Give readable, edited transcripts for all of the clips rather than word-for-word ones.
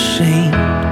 shame.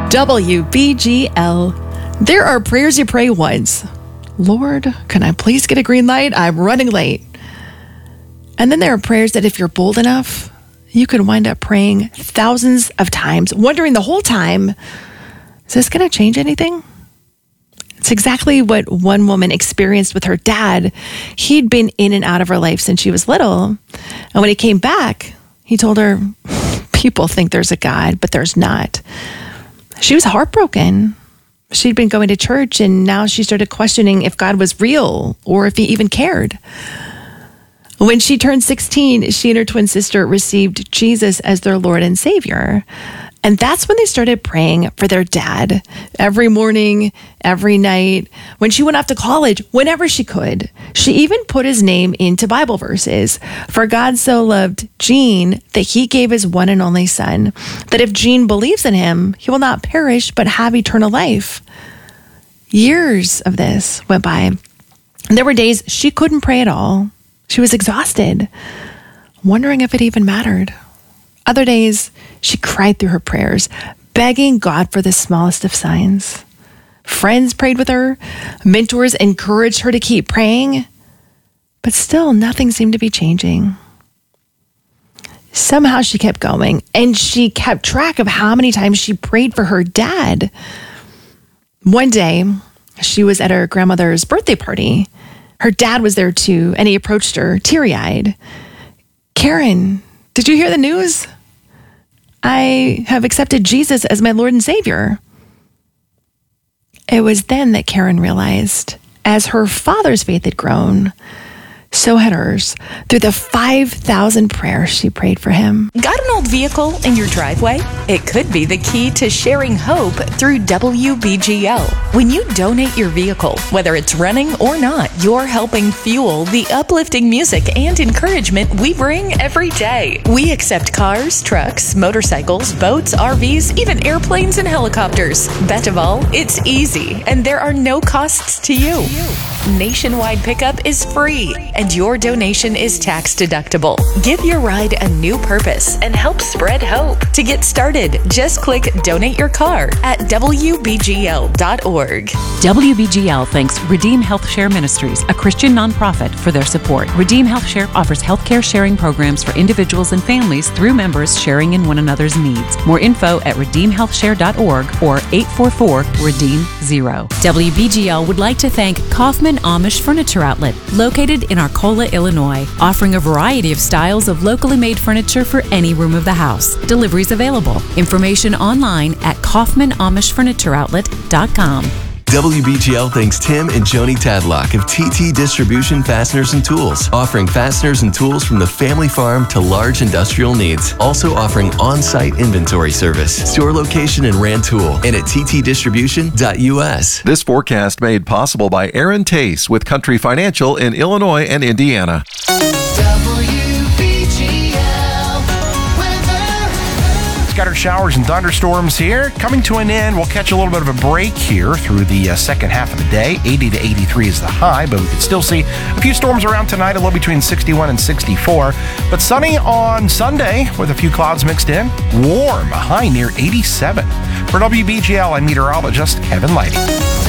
WBGL. There are prayers you pray once. Lord, can I please get a green light? I'm running late. And then there are prayers that if you're bold enough, you could wind up praying thousands of times, wondering the whole time, is this going to change anything? It's exactly what one woman experienced with her dad. He'd been in and out of her life since she was little. And when he came back, he told her, people think there's a God, but there's not. She was heartbroken. She'd been going to church, and now she started questioning if God was real or if he even cared. When she turned 16, she and her twin sister received Jesus as their Lord and Savior. And that's when they started praying for their dad every morning, every night. When she went off to college, whenever she could, she even put his name into Bible verses. For God so loved Gene that he gave his one and only son, that if Gene believes in him, he will not perish, but have eternal life. Years of this went by. And there were days she couldn't pray at all. She was exhausted, wondering if it even mattered. Other days, she cried through her prayers, begging God for the smallest of signs. Friends prayed with her. Mentors encouraged her to keep praying. But still, nothing seemed to be changing. Somehow she kept going, and she kept track of how many times she prayed for her dad. One day, she was at her grandmother's birthday party. Her dad was there too, and he approached her, teary-eyed. Karen, did you hear the news? I have accepted Jesus as my Lord and Savior. It was then that Karen realized, as her father's faith had grown, so had hers, through the 5,000 prayers she prayed for him. Got an old vehicle in your driveway? It could be the key to sharing hope through WBGL. When you donate your vehicle, whether it's running or not, you're helping fuel the uplifting music and encouragement we bring every day. We accept cars, trucks, motorcycles, boats, RVs, even airplanes and helicopters. Best of all, it's easy, and there are no costs to you. Nationwide pickup is free, and your donation is tax deductible. Give your ride a new purpose and help spread hope. To get started, just click Donate Your Car at WBGL.org. WBGL thanks Redeem Health Share Ministries, a Christian nonprofit, for their support. Redeem Health Share offers healthcare sharing programs for individuals and families through members sharing in one another's needs. More info at redeemhealthshare.org or 844-REDEEM-0. WBGL would like to thank Kaufman Amish Furniture Outlet, located in Arcola, Illinois, offering a variety of styles of locally made furniture for any room of the house. Deliveries available. Information online at KaufmanAmishFurnitureOutlet.com. WBGL thanks Tim and Joni Tadlock of TT Distribution Fasteners and Tools, offering fasteners and tools from the family farm to large industrial needs. Also offering on-site inventory service. Store location in Rantoul and at ttdistribution.us. This forecast made possible by Aaron Tace with Country Financial in Illinois and Indiana. Scattered showers and thunderstorms here. Coming to an end, we'll catch a little bit of a break here through the second half of the day. 80 to 83 is the high, but we can still see a few storms around tonight, a little between 61 and 64. But sunny on Sunday with a few clouds mixed in. Warm, a high near 87. For WBGL, I'm meteorologist Kevin Lighty.